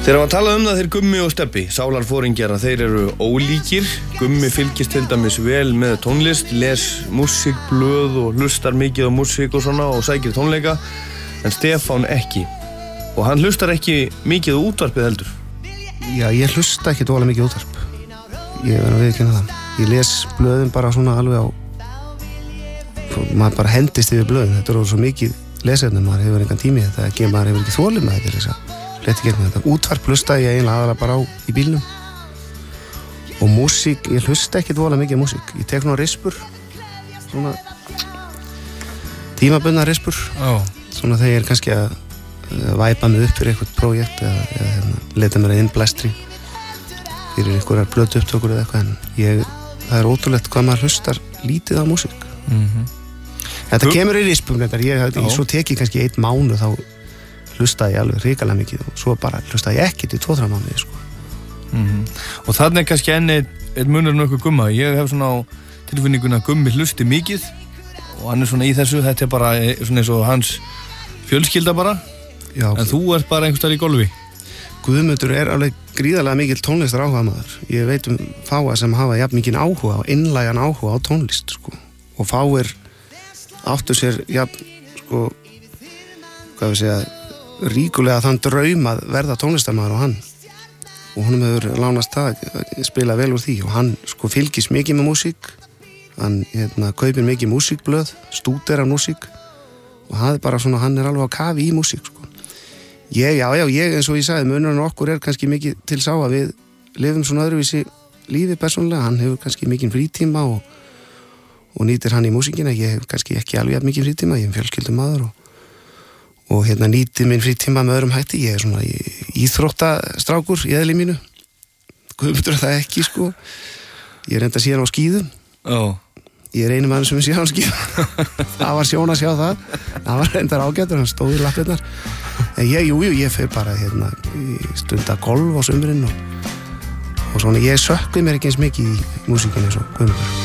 Þegar maður talað það þeir Gummi og Stebbi, sálarforingjar, þeir eru ólíkir. Gummi fylgist til dæmis vel með tónlist, les músíkblöð og hlustar mikið á músík og svona og sækir tónleika, en Stefán ekki. Og hann hlustar ekki mikið á útvarpið heldur. Já, ég hlusta ekki dóla mikið útvarp. Ég verð að viðurkenna það. Ég les blöðin bara svona alveg á, maður bara hendist yfir blöðin. Þetta er svo mikið lesefni, maður hefur engan tími þetta, maður hefur ekki þolið með þetta lesa. Útvarp hlusta ég eiginlega aðra bara á í bílnum og músík, ég hlusta ekki dvolega mikið músík, ég tek nú rispur svona tímabundna rispur svona þegar ég er kannski að væpa mig upp fyrir eitthvað projekt eða leta mér að innblæstri fyrir einhverjar blötu upptökur eða eitthvað, en það er ótrúlegt hvað maður hlustar lítið á músík. Þetta kemur í rispum svo tek ég kannski 1 mánuð, þá hlustaði ég alveg hrikalega mikið og svo bara hlustaði ég ekki til 2-3 mánuði sko. Og þannig kannski enn eitt munurinn okkur Gumma. Ég hef svona á tilfinninguna að Gummi hlusti mikið og hann er svona í þessu, þetta er bara svona eins og hans fjölskylda bara. Já, en þú ert bara einhvers staðar í golfi. Guðmundur er alveg gríðarlega mikil tónlistar áhugamaður. Ég veit fáa sem hafa jafn mikinn áhuga og innlægan áhuga á tónlist sko. Og fáir áttu sér jafn sko, hvað við segja, ríkulega þann draum að verða tónlistarmaður og hann og honum hefur lánast það spila vel úr því og hann sko fylgist mikið með músík, hann kaupir mikið músíkblöð, stúderar músík og það er bara svona, hann er alveg á kafi í músík sko. Ég eins og ég sagði, munurinn okkur er kannski mikið til sá að við lifum svona öðruvísi lífi persónulega, hann hefur kannski mikið frítíma og nýtir hann í músíkina, ég hef kannski ekki alveg mikið frítíma, ég er fjölskyldumaður og nýti minn frítíma með öðrum hætti. Ég er svona íþróttastrákur í eðli mínu. Guðmundur það ekki sko. Ég er enda síðan á skíðum. Ég er einu maður sem er síðan á skíðum. Það var sjón að sjá það. Það var endar ágætur, hann stóð í lappirnar. En ég fer bara stunda golf á sumrin og svona, ég sökkvi mér ekki eins mikið í músíkinni eins og Guðmundur.